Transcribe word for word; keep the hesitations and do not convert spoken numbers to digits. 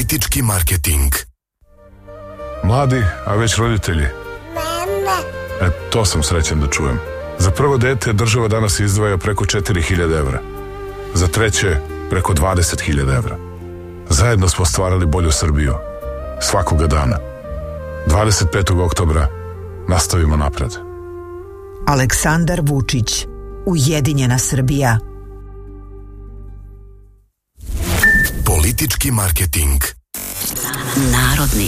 Politički marketing. Mladi, a već roditelji. E, to sam srećan da čujem. Za prvo dete država danas izdvaja preko četiri hiljade evra. Za treće preko dvadeset hiljada evra. Zajedno smo stvarali bolju Srbiju. Svakoga dana. dvadeset petog oktobra nastavimo napred. Aleksandar Vučić, Ujedinjena Srbija. Politički marketing. Narodni